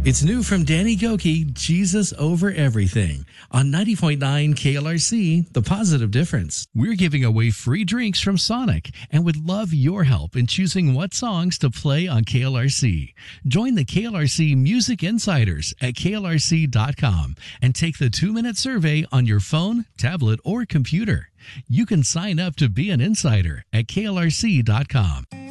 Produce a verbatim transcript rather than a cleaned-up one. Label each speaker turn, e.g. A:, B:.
A: It's new from Danny Goki, Jesus Over Everything, on ninety point nine K L R C, The Positive Difference. We're giving away free drinks from Sonic and would love your help in choosing what songs to play on K L R C. Join the K L R C Music Insiders at K L R C dot com and take the two-minute survey on your phone, tablet, or computer. You can sign up to be an insider at K L R C dot com.